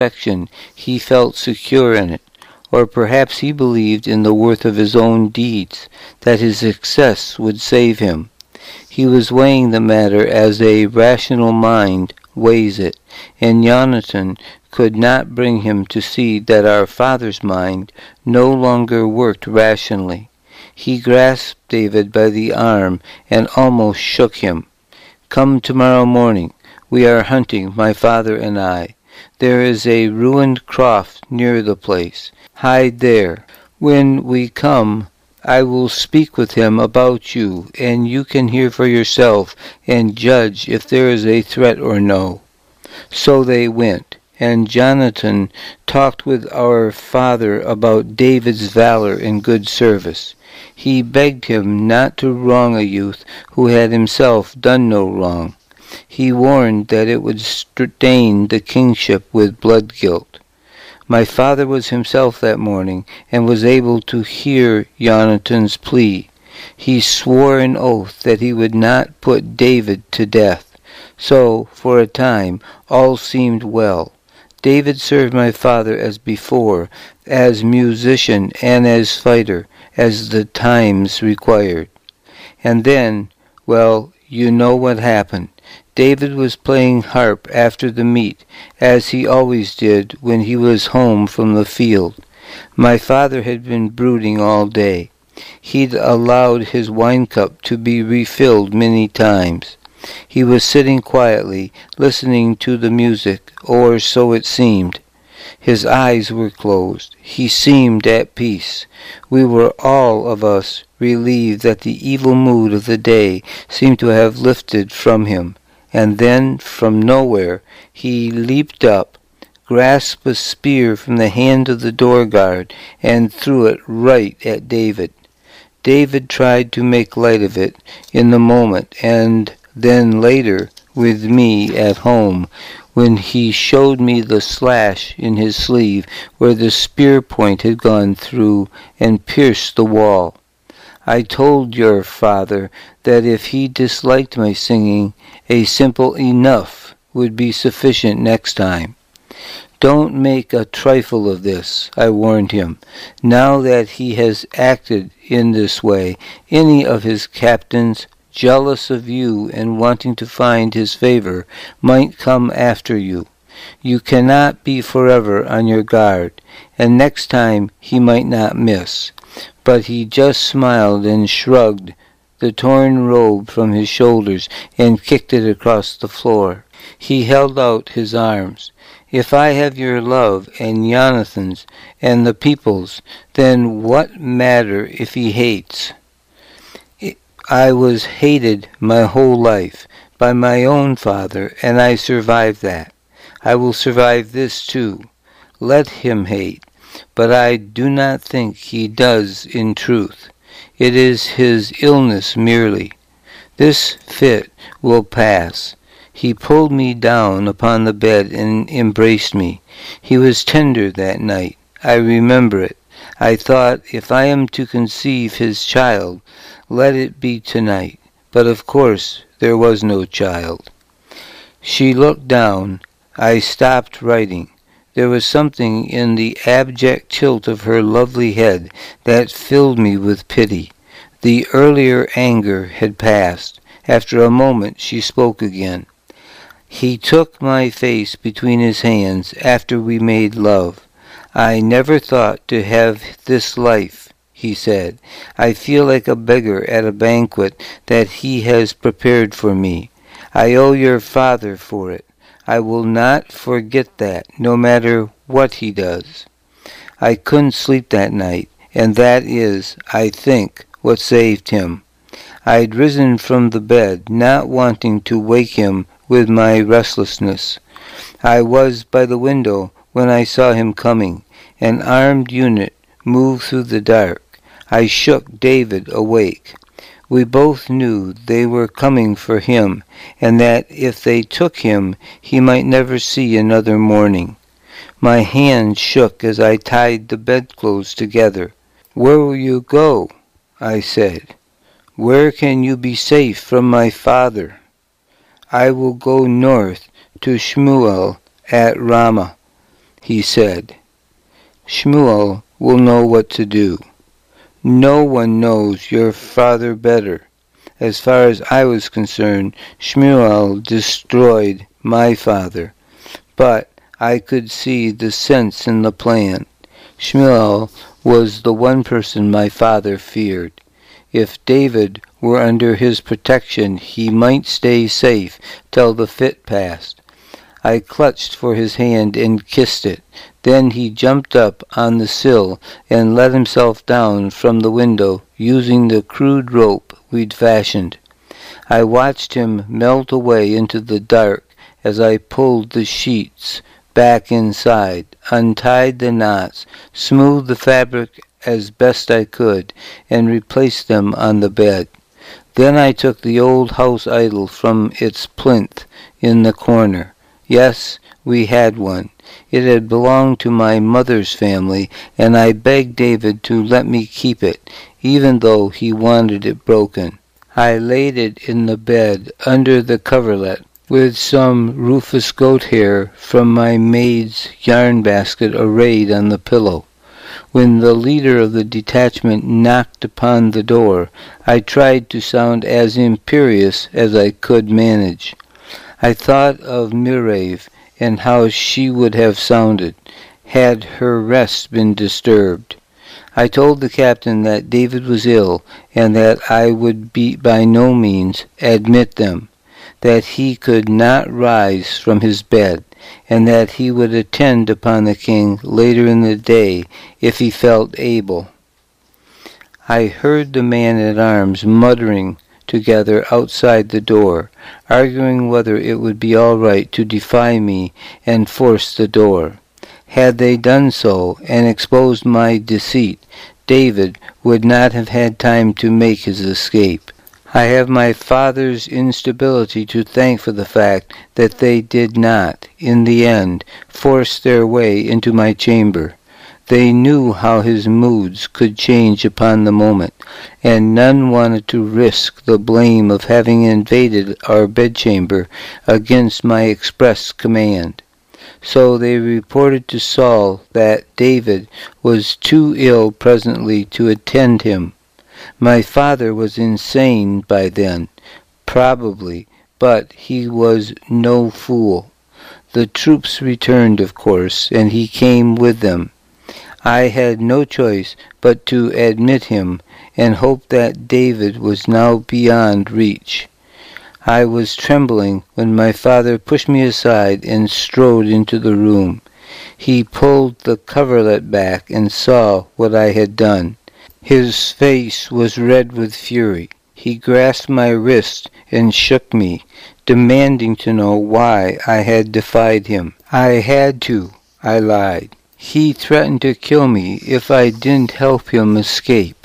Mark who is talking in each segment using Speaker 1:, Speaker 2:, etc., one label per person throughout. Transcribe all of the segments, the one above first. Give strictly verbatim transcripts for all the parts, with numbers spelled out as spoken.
Speaker 1: affection, he felt secure in it. Or perhaps he believed in the worth of his own deeds, that his success would save him. He was weighing the matter as a rational mind weighs it, and Jonathan could not bring him to see that our father's mind no longer worked rationally. He grasped David by the arm and almost shook him. "Come tomorrow morning. We are hunting, my father and I. There is a ruined croft near the place. Hide there. When we come, I will speak with him about you, and you can hear for yourself and judge if there is a threat or no." So they went, and Jonathan talked with our father about David's valor and good service. He begged him not to wrong a youth who had himself done no wrong. He warned that it would stain the kingship with blood guilt. My father was himself that morning, and was able to hear Jonathan's plea. He swore an oath that he would not put David to death. So, for a time, all seemed well. David served my father as before, as musician and as fighter, as the times required. And then, well, you know what happened. David was playing harp after the meat, as he always did when he was home from the field. My father had been brooding all day. He'd allowed his wine cup to be refilled many times. He was sitting quietly, listening to the music, or so it seemed. His eyes were closed. He seemed at peace. We were all of us relieved that the evil mood of the day seemed to have lifted from him. And then, from nowhere, he leaped up, grasped a spear from the hand of the door guard, and threw it right at David. David tried to make light of it in the moment, and then later, with me at home, when he showed me the slash in his sleeve where the spear point had gone through and pierced the wall. I told your father that if he disliked my singing, a simple enough would be sufficient next time. Don't make a trifle of this, I warned him. Now that he has acted in this way, any of his captains, jealous of you and wanting to find his favor, might come after you. You cannot be forever on your guard, and next time he might not miss. But he just smiled and shrugged the torn robe from his shoulders and kicked it across the floor. He held out his arms. If I have your love and Jonathan's and the people's, then what matter if he hates? I was hated my whole life by my own father, and I survived that. I will survive this too. Let him hate. But I do not think he does in truth. It is his illness merely. This fit will pass. He pulled me down upon the bed and embraced me. He was tender that night. I remember it. I thought, if I am to conceive his child, let it be tonight. But of course there was no child. She looked down. I stopped writing. There was something in the abject tilt of her lovely head that filled me with pity. The earlier anger had passed. After a moment she spoke again. He took my face between his hands after we made love. I never thought to have this life, he said. I feel like a beggar at a banquet that he has prepared for me. I owe your father for it. I will not forget that, no matter what he does. I couldn't sleep that night, and that is, I think, what saved him. I'd risen from the bed, not wanting to wake him with my restlessness. I was by the window when I saw him coming. An armed unit moved through the dark. I shook David awake. We both knew they were coming for him, and that if they took him, he might never see another morning. My hand shook as I tied the bedclothes together. "Where will you go?" I said. "Where can you be safe from my father?" "I will go north to Shmuel at Ramah. he said. Shmuel will know what to do. No one knows your father better. As far as I was concerned, Shmuel destroyed my father. But I could see the sense in the plan. Shmuel was the one person my father feared. If David were under his protection, he might stay safe till the fit passed. I clutched for his hand and kissed it. Then he jumped up on the sill and let himself down from the window, using the crude rope we'd fashioned. I watched him melt away into the dark as I pulled the sheets back inside, untied the knots, smoothed the fabric as best I could, and replaced them on the bed. Then I took the old house idol from its plinth in the corner. Yes, we had one. It had belonged to my mother's family, and I begged David to let me keep it, even though he wanted it broken. I laid it in the bed under the coverlet, with some rufous goat hair from my maid's yarn basket arrayed on the pillow. When the leader of the detachment knocked upon the door, I tried to sound as imperious as I could manage. I thought of Miriv and how she would have sounded, had her rest been disturbed. I told the captain that David was ill, and that I would be by no means admit them, that he could not rise from his bed, and that he would attend upon the king later in the day if he felt able. I heard the man-at-arms muttering together outside the door, arguing whether it would be all right to defy me and force the door. Had they done so and exposed my deceit, David would not have had time to make his escape. I have my father's instability to thank for the fact that they did not, in the end, force their way into my chamber. They knew how his moods could change upon the moment, and none wanted to risk the blame of having invaded our bedchamber against my express command. So they reported to Saul that David was too ill presently to attend him. My father was insane by then, probably, but he was no fool. The troops returned, of course, and he came with them. I had no choice but to admit him and hope that David was now beyond reach. I was trembling when my father pushed me aside and strode into the room. He pulled the coverlet back and saw what I had done. His face was red with fury. He grasped my wrist and shook me, demanding to know why I had defied him. I had to, I lied. He threatened to kill me if I didn't help him escape.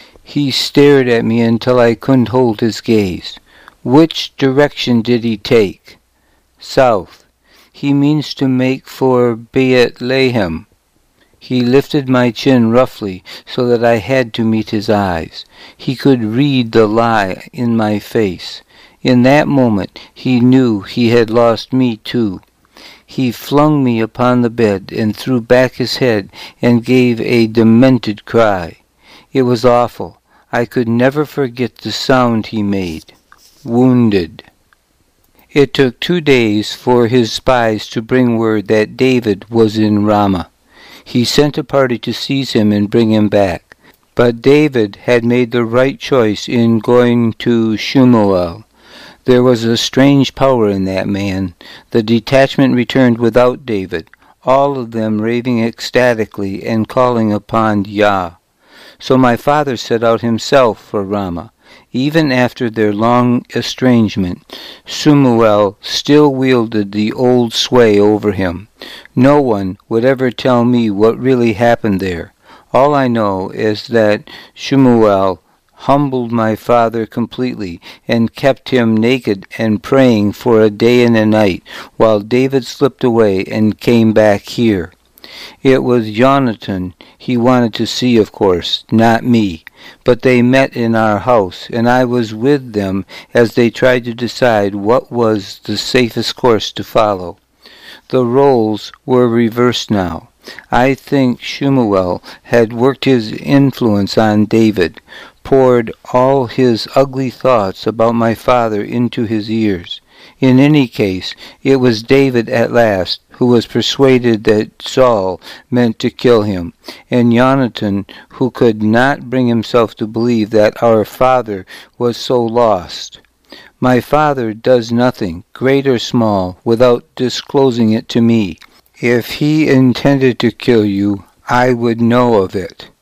Speaker 1: He stared at me until I couldn't hold his gaze. Which direction did he take? South. He means to make for Bethlehem. He lifted my chin roughly so that I had to meet his eyes. He could read the lie in my face. In that moment he knew he had lost me too. He flung me upon the bed and threw back his head and gave a demented cry. It was awful. I could never forget the sound he made. Wounded. It took two days for his spies to bring word that David was in Ramah. He sent a party to seize him and bring him back. But David had made the right choice in going to Shmuel. There was a strange power in that man. The detachment returned without David, all of them raving ecstatically and calling upon Yah. So my father set out himself for Ramah. Even after their long estrangement, Shmuel still wielded the old sway over him. No one would ever tell me what really happened there. All I know is that Shmuel humbled my father completely and kept him naked and praying for a day and a night, while David slipped away and came back here. It was Jonathan he wanted to see, of course, not me. But they met in our house, and I was with them as they tried to decide what was the safest course to follow. The roles were reversed now. I think Shemuel had worked his influence on David, poured all his ugly thoughts about my father into his ears. In any case, it was David at last who was persuaded that Saul meant to kill him, and Jonathan who could not bring himself to believe that our father was so lost. My father does nothing, great or small, without disclosing it to me. If he intended to kill you, I would know of it.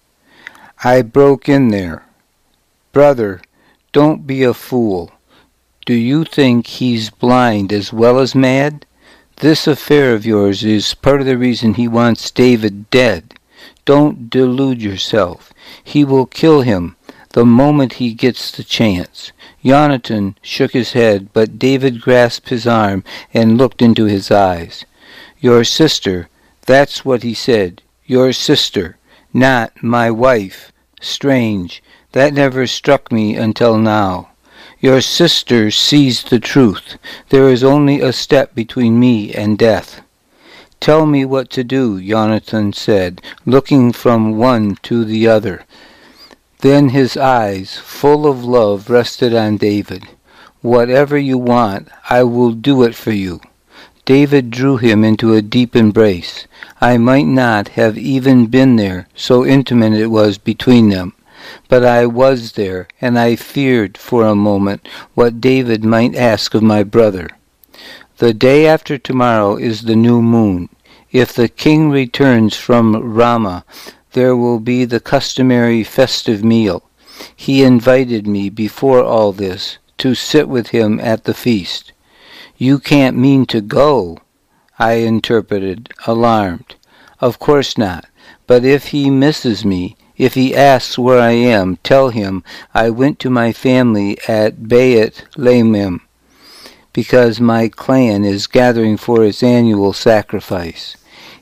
Speaker 1: I broke in there. Brother, don't be a fool. Do you think he's blind as well as mad? This affair of yours is part of the reason he wants David dead. Don't delude yourself. He will kill him the moment he gets the chance. Jonathan shook his head, but David grasped his arm and looked into his eyes. Your sister, that's what he said. Your sister, not my wife. Strange, that never struck me until now. Your sister sees the truth. There is only a step between me and death. Tell me what to do, Jonathan said, looking from one to the other. Then his eyes, full of love, rested on David. Whatever you want, I will do it for you. David drew him into a deep embrace. I might not have even been there, so intimate it was between them. But I was there, and I feared for a moment what David might ask of my brother. The day after tomorrow is the new moon. If the king returns from Ramah, there will be the customary festive meal. He invited me before all this to sit with him at the feast. You can't mean to go, I interpreted, alarmed. Of course not, but if he misses me, if he asks where I am, tell him I went to my family at Beit Lamim, because my clan is gathering for its annual sacrifice.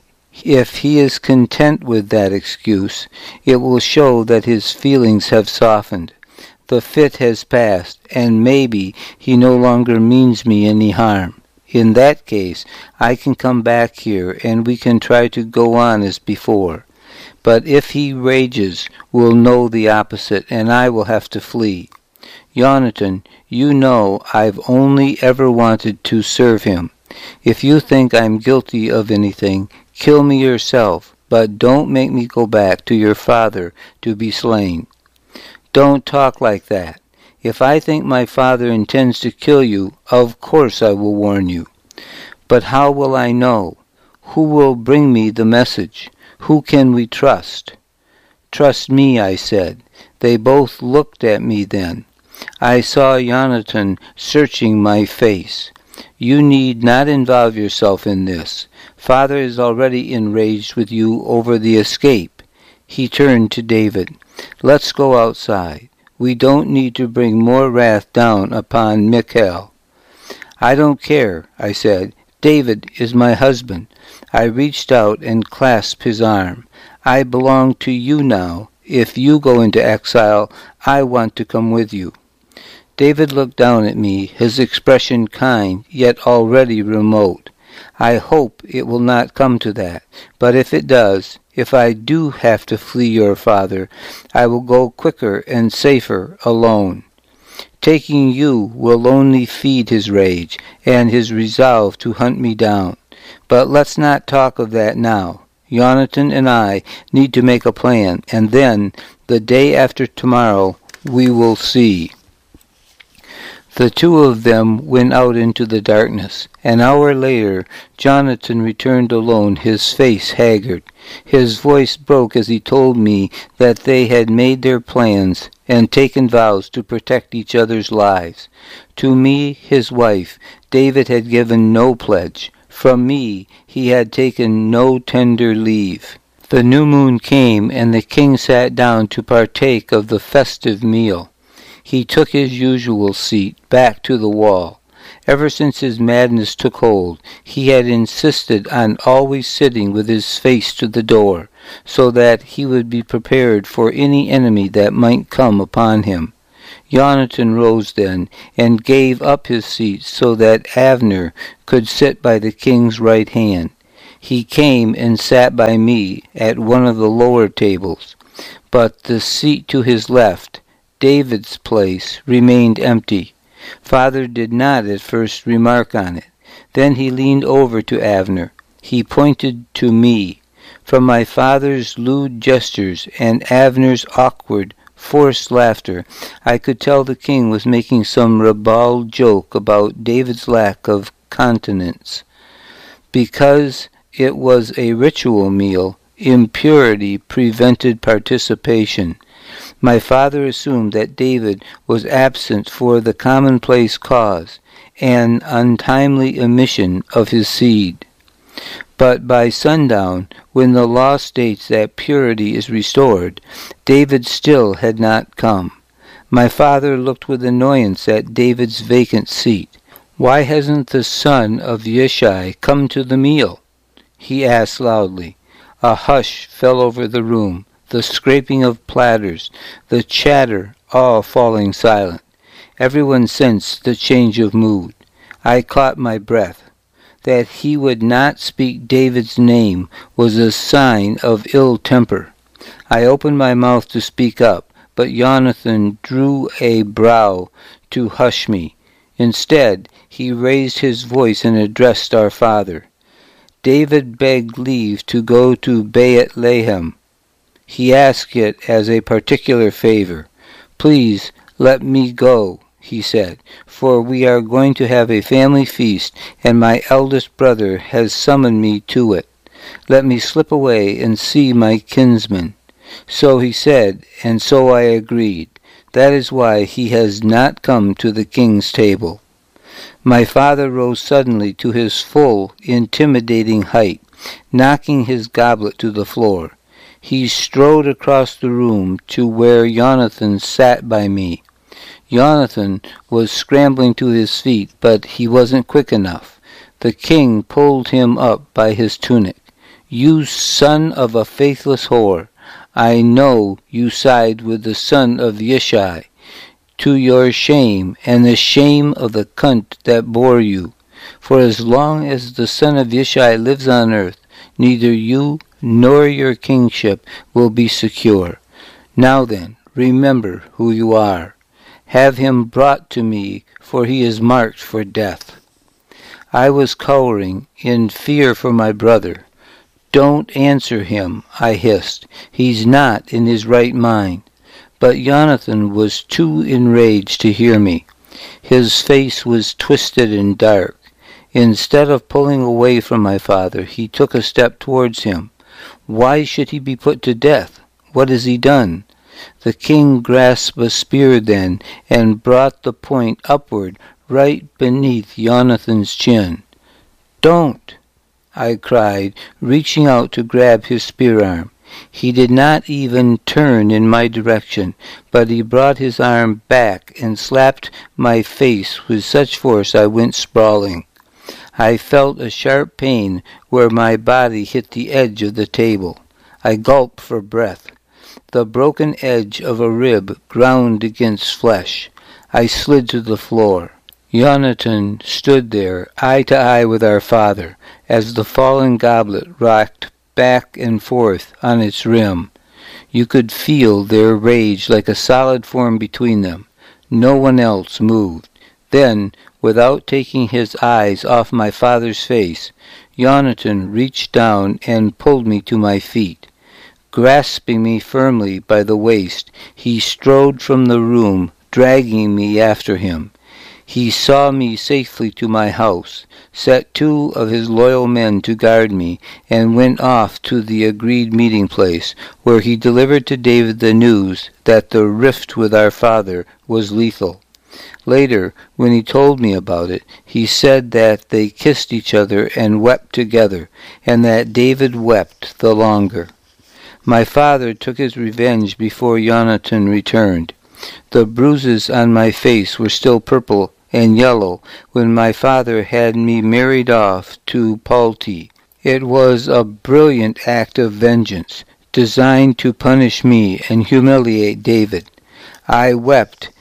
Speaker 1: If he is content with that excuse, it will show that his feelings have softened. The fit has passed, and maybe he no longer means me any harm. In that case, I can come back here, and we can try to go on as before. But if he rages, we'll know the opposite, and I will have to flee. Jonathan, you know I've only ever wanted to serve him. If you think I'm guilty of anything, kill me yourself, but don't make me go back to your father to be slain. Don't talk like that. If I think my father intends to kill you, of course I will warn you. But how will I know? Who will bring me the message? Who can we trust? Trust me, I said. They both looked at me then. I saw Jonathan searching my face. You need not involve yourself in this. Father is already enraged with you over the escape. He turned to David. Let's go outside. We don't need to bring more wrath down upon Michal. I don't care, I said. David is my husband. I reached out and clasped his arm. I belong to you now. If you go into exile, I want to come with you. David looked down at me, his expression kind, yet already remote. I hope it will not come to that, but if it does, if I do have to flee your father, I will go quicker and safer alone. Taking you will only feed his rage and his resolve to hunt me down. But let's not talk of that now. Jonathan and I need to make a plan, and then, the day after tomorrow, we will see. The two of them went out into the darkness. An hour later, Jonathan returned alone, his face haggard. His voice broke as he told me that they had made their plans and taken vows to protect each other's lives. To me, his wife, David had given no pledge. From me, he had taken no tender leave. The new moon came, and the king sat down to partake of the festive meal. He took his usual seat, back to the wall. Ever since his madness took hold, he had insisted on always sitting with his face to the door, so that he would be prepared for any enemy that might come upon him. Jonathan rose then, and gave up his seat so that Abner could sit by the king's right hand. He came and sat by me at one of the lower tables, but the seat to his left, David's place, remained empty. Father did not at first remark on it. Then he leaned over to Abner. He pointed to me. From my father's lewd gestures and Abner's awkward, forced laughter, I could tell the king was making some ribald joke about David's lack of continence. Because it was a ritual meal, impurity prevented participation. My father assumed that David was absent for the commonplace cause, an untimely emission of his seed. But by sundown, when the law states that purity is restored, David still had not come. My father looked with annoyance at David's vacant seat. "Why hasn't the son of Yishai come to the meal?" he asked loudly. A hush fell over the room, the scraping of platters, the chatter, all falling silent. Everyone sensed the change of mood. I caught my breath. That he would not speak David's name was a sign of ill temper. I opened my mouth to speak up, but Jonathan drew a brow to hush me. Instead, he raised his voice and addressed our father. David begged leave to go to Beit-Lehem. He asked it as a particular favor. "Please let me go," he said, "for we are going to have a family feast, and my eldest brother has summoned me to it. Let me slip away and see my kinsman." So he said, and so I agreed. That is why he has not come to the king's table. My father rose suddenly to his full, intimidating height, knocking his goblet to the floor. He strode across the room to where Jonathan sat by me. Jonathan was scrambling to his feet, but he wasn't quick enough. The king pulled him up by his tunic. "You son of a faithless whore, I know you side with the son of Yishai, to your shame and the shame of the cunt that bore you. For as long as the son of Yishai lives on earth, neither you nor your kingship will be secure. Now then, remember who you are. Have him brought to me, for he is marked for death." I was cowering, in fear for my brother. "Don't answer him," I hissed. "He's not in his right mind." But Jonathan was too enraged to hear me. His face was twisted and dark. Instead of pulling away from my father, he took a step towards him. "Why should he be put to death? What has he done?" The king grasped a spear then, and brought the point upward, right beneath Jonathan's chin. "Don't!" I cried, reaching out to grab his spear arm. He did not even turn in my direction, but he brought his arm back and slapped my face with such force I went sprawling. I felt a sharp pain where my body hit the edge of the table. I gulped for breath. The broken edge of a rib ground against flesh. I slid to the floor. Jonathan stood there, eye to eye with our father, as the fallen goblet rocked back and forth on its rim. You could feel their rage like a solid form between them. No one else moved. Then, without taking his eyes off my father's face, Jonathan reached down and pulled me to my feet. Grasping me firmly by the waist, he strode from the room, dragging me after him. He saw me safely to my house, set two of his loyal men to guard me, and went off to the agreed meeting place, where he delivered to David the news that the rift with our father was lethal. Later, when he told me about it, he said that they kissed each other and wept together, and that David wept the longer. My father took his revenge before Jonathan returned. The bruises on my face were still purple and yellow when my father had me married off to Palti. It was a brilliant act of vengeance, designed to punish me and humiliate David. I wept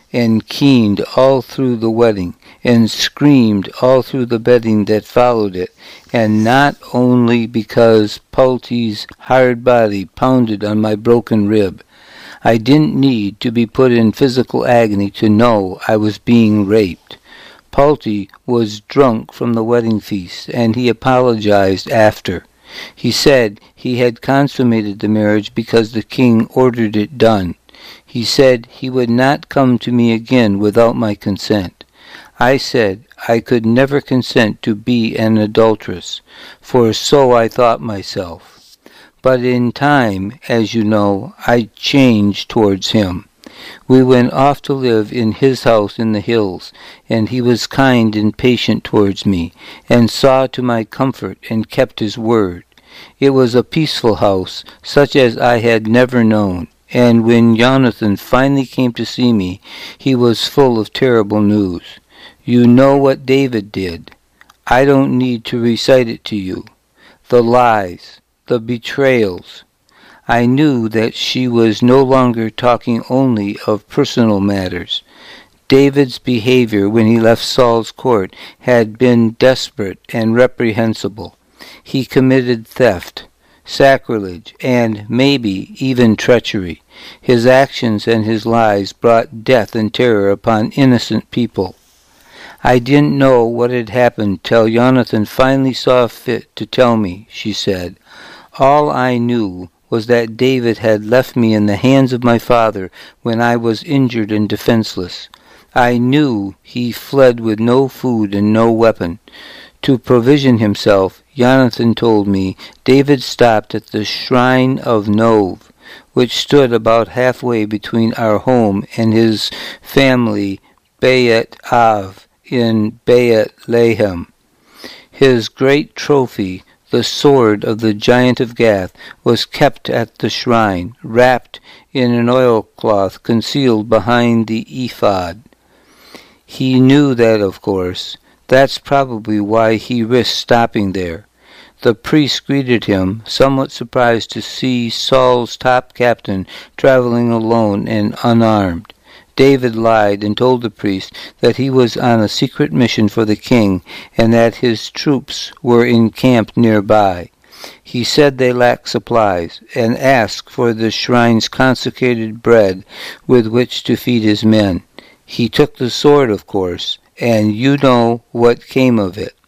Speaker 1: and keened all through the wedding, and screamed all through the bedding that followed it, and not only because Palti's hard body pounded on my broken rib. I didn't need to be put in physical agony to know I was being raped. Palti was drunk from the wedding feast, and he apologized after. He said he had consummated the marriage because the king ordered it done. He said he would not come to me again without my consent. I said I could never consent to be an adulteress, for so I thought myself. But in time, as you know, I changed towards him. We went off to live in his house in the hills, and he was kind and patient towards me, and saw to my comfort and kept his word. It was a peaceful house, such as I had never known, and when Jonathan finally came to see me, he was full of terrible news. You know what David did. I don't need to recite it to you. The lies, the betrayals. I knew that she was no longer talking only of personal matters. David's behavior when he left Saul's court had been desperate and reprehensible. He committed theft, sacrilege, and maybe even treachery. His actions and his lies brought death and terror upon innocent people. I didn't know what had happened till Jonathan finally saw fit to tell me, she said. All I knew was that David had left me in the hands of my father when I was injured and defenseless. I knew he fled with no food and no weapon. To provision himself, Jonathan told me, David stopped at the shrine of Nov, which stood about halfway between our home and his family Beit Av in Beit Lehem. His great trophy, the sword of the giant of Gath, was kept at the shrine, wrapped in an oilcloth concealed behind the ephod. He knew that, of course. That's probably why he risked stopping there. The priest greeted him, somewhat surprised to see Saul's top captain traveling alone and unarmed. David lied and told the priest that he was on a secret mission for the king and that his troops were encamped nearby. He said they lacked supplies and asked for the shrine's consecrated bread with which to feed his men. He took the sword, of course, and you know what came of it.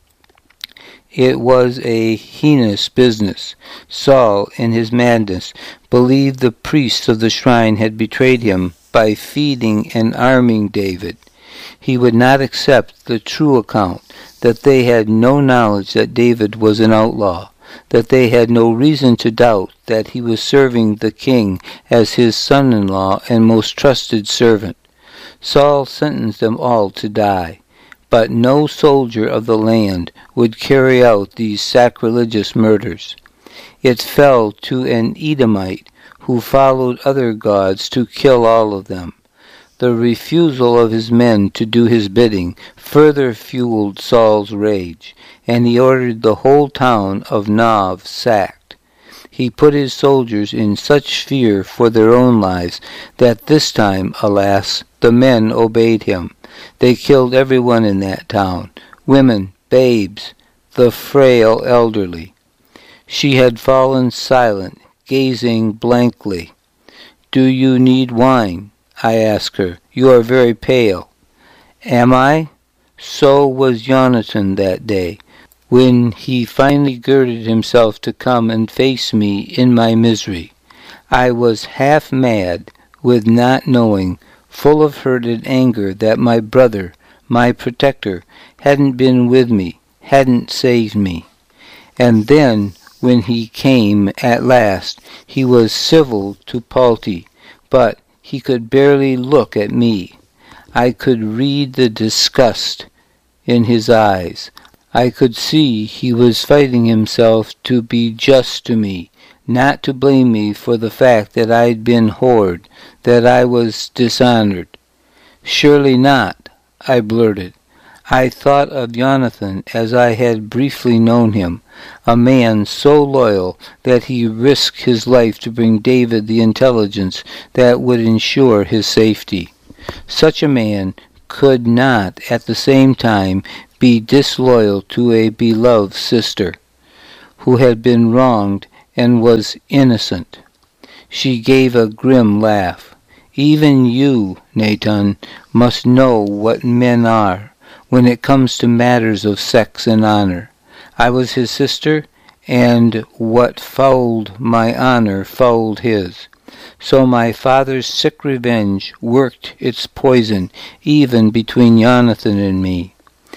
Speaker 1: It was a heinous business. Saul, in his madness, believed the priests of the shrine had betrayed him by feeding and arming David. He would not accept the true account that they had no knowledge that David was an outlaw, that they had no reason to doubt that he was serving the king as his son-in-law and most trusted servant. Saul sentenced them all to die, but no soldier of the land would carry out these sacrilegious murders. It fell to an Edomite who followed other gods to kill all of them. The refusal of his men to do his bidding further fueled Saul's rage, and he ordered the whole town of Nov sacked. He put his soldiers in such fear for their own lives that this time, alas, the men obeyed him. They killed everyone in that town, women, babes, the frail elderly. She had fallen silent, gazing blankly. "Do you need wine?" I asked her. "You are very pale." Am I? So was Jonathan that day, when he finally girded himself to come and face me in my misery. I was half mad with not knowing, full of hurt and anger that my brother, my protector, hadn't been with me, hadn't saved me. And then, when he came at last, he was civil to Palti, but he could barely look at me. I could read the disgust in his eyes. I could see he was fighting himself to be just to me, not to blame me for the fact that I'd been whored, that I was dishonored. "Surely not," I blurted. I thought of Jonathan as I had briefly known him, a man so loyal that he risked his life to bring David the intelligence that would ensure his safety. Such a man could not at the same time be disloyal to a beloved sister, who had been wronged and was innocent. She gave a grim laugh. Even you, Nathan, must know what men are when it comes to matters of sex and honor. I was his sister, and what fouled my honor fouled his. So my father's sick revenge worked its poison even between Jonathan and me.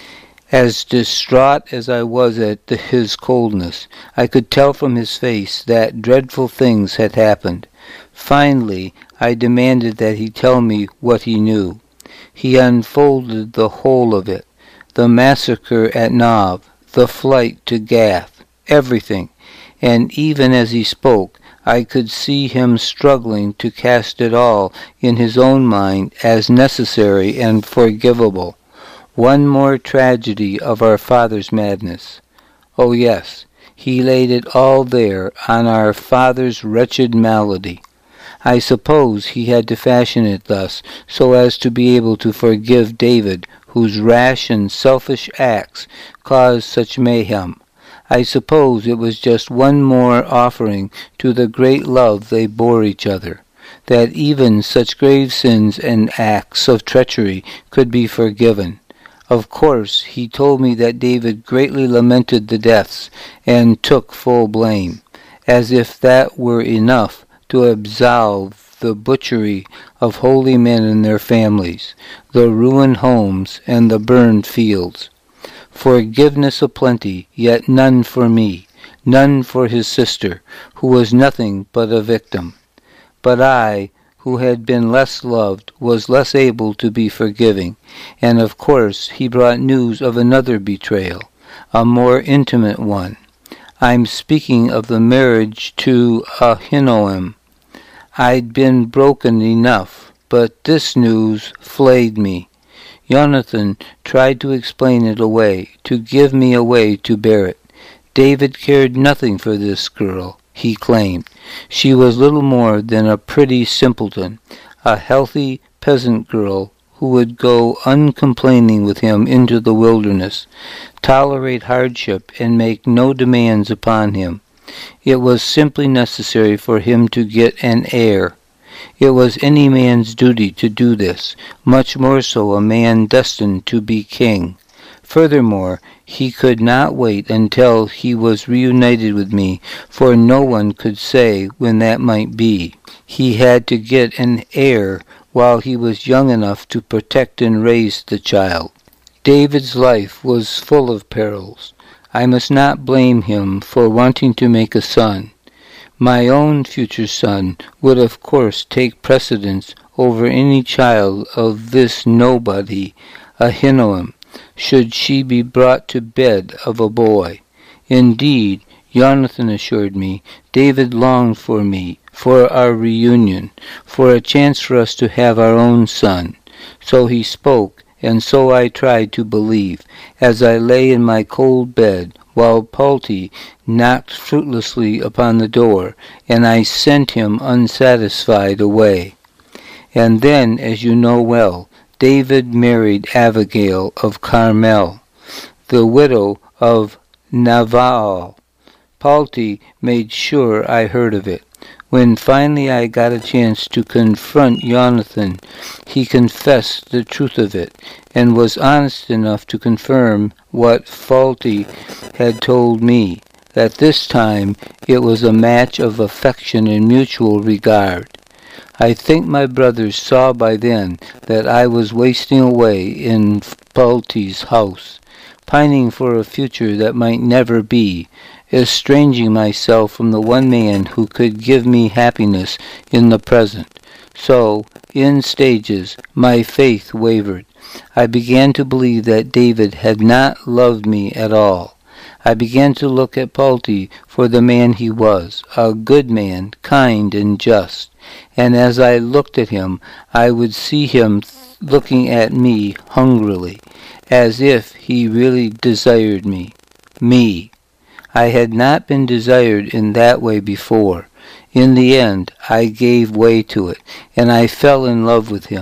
Speaker 1: As distraught as I was at the, his coldness, I could tell from his face that dreadful things had happened. Finally, I demanded that he tell me what he knew. He unfolded the whole of it, the massacre at Nob, the flight to Gath, everything, and even as he spoke, I could see him struggling to cast it all in his own mind as necessary and forgivable. One more tragedy of our father's madness. Oh yes, he laid it all there on our father's wretched malady. I suppose he had to fashion it thus so as to be able to forgive David, whose rash and selfish acts caused such mayhem. I suppose it was just one more offering to the great love they bore each other, that even such grave sins and acts of treachery could be forgiven. Of course, he told me that David greatly lamented the deaths and took full blame, as if that were enough to absolve the butchery of holy men and their families, the ruined homes and the burned fields. Forgiveness aplenty, yet none for me, none for his sister, who was nothing but a victim. But I, who had been less loved, was less able to be forgiving, and of course he brought news of another betrayal, a more intimate one. I'm speaking of the marriage to Ahinoam. I'd been broken enough, but this news flayed me. Jonathan tried to explain it away, to give me a way to bear it. David cared nothing for this girl, he claimed. She was little more than a pretty simpleton, a healthy peasant girl who would go uncomplaining with him into the wilderness, tolerate hardship, and make no demands upon him. It was simply necessary for him to get an heir. It was any man's duty to do this, much more so a man destined to be king. Furthermore, he could not wait until he was reunited with me, for no one could say when that might be. He had to get an heir while he was young enough to protect and raise the child. David's life was full of perils. I must not blame him for wanting to make a son. My own future son would of course take precedence over any child of this nobody, Ahinoam, should she be brought to bed of a boy. Indeed, Jonathan assured me, David longed for me, for our reunion, for a chance for us to have our own son. So he spoke, and so I tried to believe, as I lay in my cold bed, while Palti knocked fruitlessly upon the door, and I sent him unsatisfied away. And then, as you know well, David married Abigail of Carmel, the widow of Nabal. Palti made sure I heard of it. When finally I got a chance to confront Jonathan, he confessed the truth of it, and was honest enough to confirm what Palti had told me, that this time it was a match of affection and mutual regard. I think my brothers saw by then that I was wasting away in Palti's house, pining for a future that might never be, estranging myself from the one man who could give me happiness in the present. So, in stages, my faith wavered. I began to believe that David had not loved me at all. I began to look at Palti for the man he was, a good man, kind and just. And as I looked at him, I would see him looking at me hungrily, as if he really desired me. Me. I had not been desired in that way before. In the end, I gave way to it, and I fell in love with him.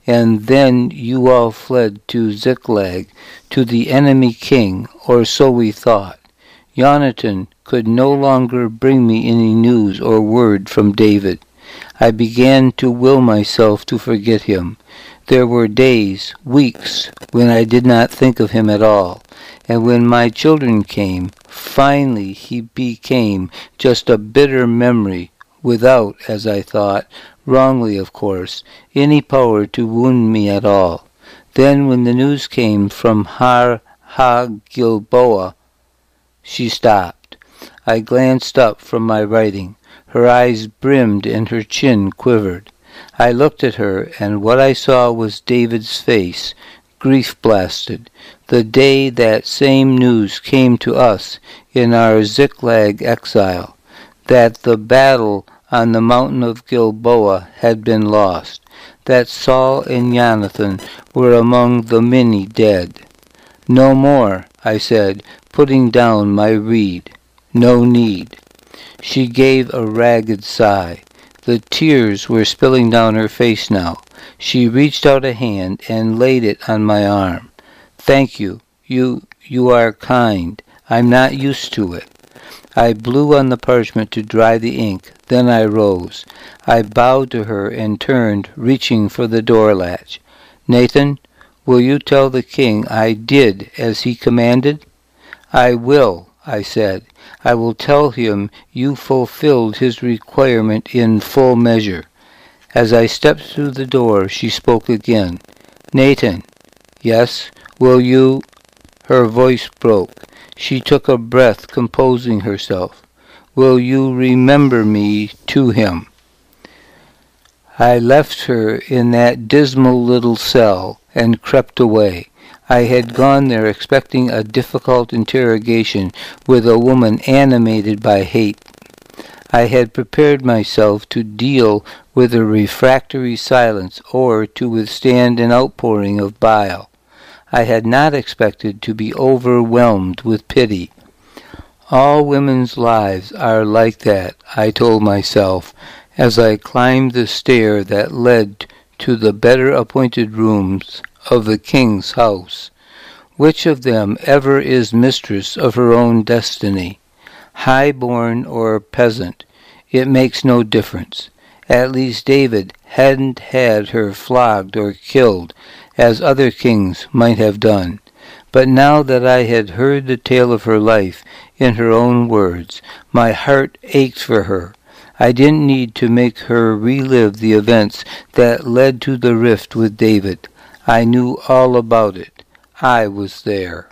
Speaker 1: and then you all fled to Ziklag, to the enemy king, or so we thought. Jonathan could no longer bring me any news or word from David. I began to will myself to forget him. There were days, weeks, when I did not think of him at all, and when my children came, finally he became just a bitter memory, without, as I thought, wrongly of course, any power to wound me at all. Then when the news came from Har Ha-Gilboa, she stopped. I glanced up from my writing. Her eyes brimmed and her chin quivered. I looked at her, and what I saw was David's face, grief-blasted, the day that same news came to us in our Ziklag exile, that the battle on the mountain of Gilboa had been lost, that Saul and Jonathan were among the many dead. No more, I said, putting down my reed. No need. She gave a ragged sigh. The tears were spilling down her face now. She reached out a hand and laid it on my arm. Thank you. You, you are kind. I'm not used to it. I blew on the parchment to dry the ink. Then I rose. I bowed to her and turned, reaching for the door latch. Nathan, will you tell the king I did as he commanded? I will, I said. I will tell him you fulfilled his requirement in full measure. As I stepped through the door, she spoke again. Nathan, yes, will you? Her voice broke. She took a breath, composing herself. Will you remember me to him? I left her in that dismal little cell and crept away. I had gone there expecting a difficult interrogation with a woman animated by hate. I had prepared myself to deal with a refractory silence or to withstand an outpouring of bile. I had not expected to be overwhelmed with pity. All women's lives are like that, I told myself, as I climbed the stair that led to the better appointed rooms of the king's house. Which of them ever is mistress of her own destiny? High-born or peasant, it makes no difference. At least David hadn't had her flogged or killed, as other kings might have done. But now that I had heard the tale of her life in her own words, my heart ached for her. I didn't need to make her relive the events that led to the rift with David. I knew all about it. I was there.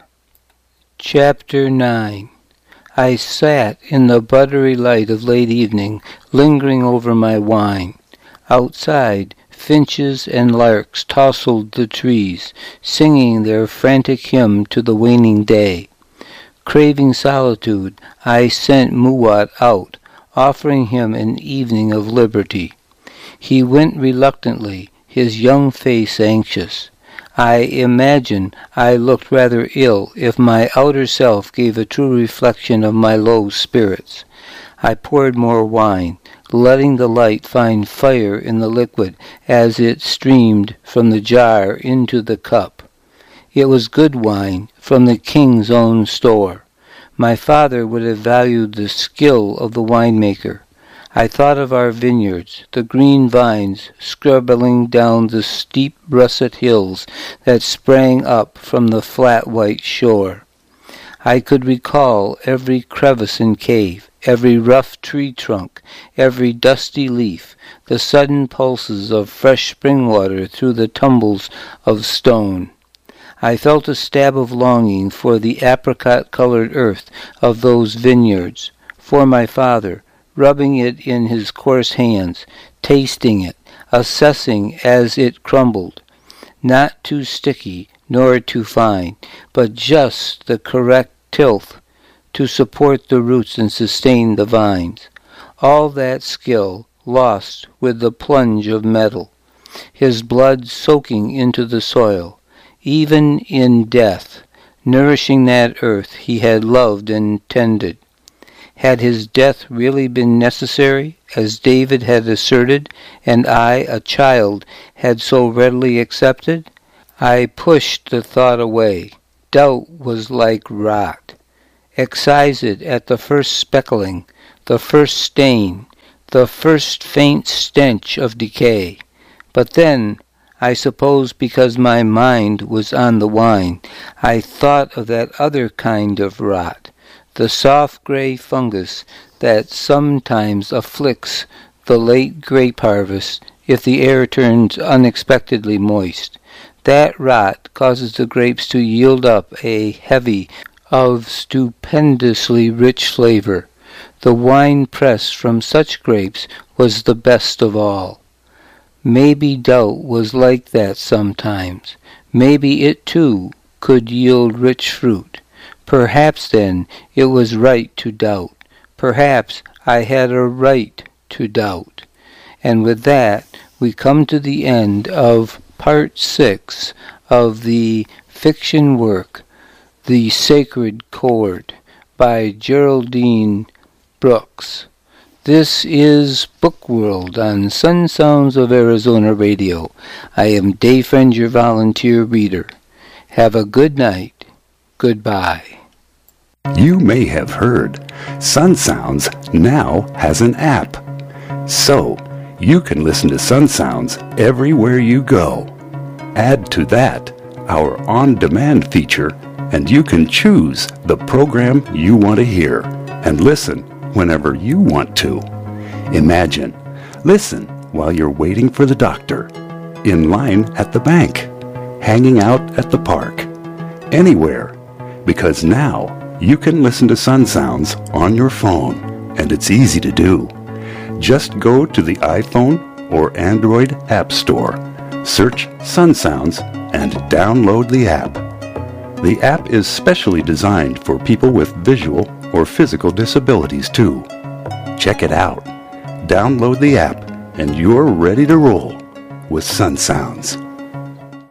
Speaker 1: Chapter nine. I sat in the buttery light of late evening, lingering over my wine. Outside, finches and larks tousled the trees, singing their frantic hymn to the waning day. Craving solitude, I sent Muwat out, offering him an evening of liberty. He went reluctantly, his young face anxious. I imagine I looked rather ill if my outer self gave a true reflection of my low spirits. I poured more wine, letting the light find fire in the liquid as it streamed from the jar into the cup. It was good wine from the king's own store. My father would have valued the skill of the winemaker. I thought of our vineyards, the green vines scrubbling down the steep russet hills that sprang up from the flat white shore. I could recall every crevice and cave, every rough tree trunk, every dusty leaf, the sudden pulses of fresh spring water through the tumbles of stone. I felt a stab of longing for the apricot-colored earth of those vineyards, for my father, rubbing it in his coarse hands, tasting it, assessing as it crumbled. Not too sticky, nor too fine, but just the correct tilth to support the roots and sustain the vines. All that skill lost with the plunge of metal, his blood soaking into the soil, even in death, nourishing that earth he had loved and tended. Had his death really been necessary, as David had asserted, and I, a child, had so readily accepted? I pushed the thought away. Doubt was like rot. Excise it at the first speckling, the first stain, the first faint stench of decay. But then, I suppose because my mind was on the wine, I thought of that other kind of rot, the soft gray fungus that sometimes afflicts the late grape harvest if the air turns unexpectedly moist. That rot causes the grapes to yield up a heavy, of stupendously rich flavor. The wine pressed from such grapes was the best of all. Maybe doubt was like that sometimes. Maybe it too could yield rich fruit. Perhaps then it was right to doubt. Perhaps I had a right to doubt. And with that we come to the end of part six of the fiction work, The Sacred Chord, by Geraldine Brooks. This is Book World on Sun Sounds of Arizona Radio. I am Dave Friend, your volunteer reader. Have a good night. Goodbye.
Speaker 2: You may have heard Sun Sounds now has an app. So, you can listen to Sun Sounds everywhere you go. Add to that our on-demand feature, and you can choose the program you want to hear and listen whenever you want to. Imagine, listen while you're waiting for the doctor, in line at the bank, hanging out at the park, anywhere, because now you can listen to Sun Sounds on your phone, and it's easy to do. Just go to the iPhone or Android App Store, search Sun Sounds, and download the app. The app is specially designed for people with visual or physical disabilities too. Check it out. Download the app, and you're ready to roll with Sun Sounds.